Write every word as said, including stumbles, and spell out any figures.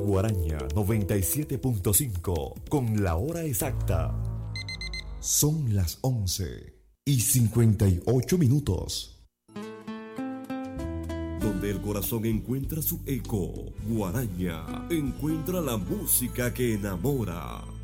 Guaraña noventa y siete punto cinco con la hora exacta. Son las once y cincuenta y ocho minutos. Donde el corazón encuentra su eco, Guaraña encuentra la música que enamora.